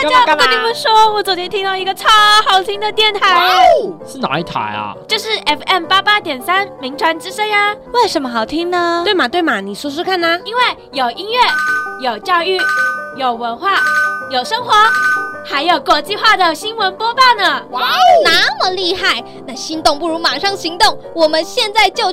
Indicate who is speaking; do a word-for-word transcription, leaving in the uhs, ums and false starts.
Speaker 1: 家，我跟你们说，我昨天听到一个超好听的电台，
Speaker 2: 是哪一台啊？
Speaker 1: 就是 F M 八八点三名传之声呀。
Speaker 3: 为什么好听呢？
Speaker 4: 对嘛对嘛，你说说看啊。
Speaker 1: 因为有音乐，有教育，有文化，有生活，还有国际化的新闻播报呢。
Speaker 5: 哇哦，那么厉害！那心动不如马上行动，我们现在就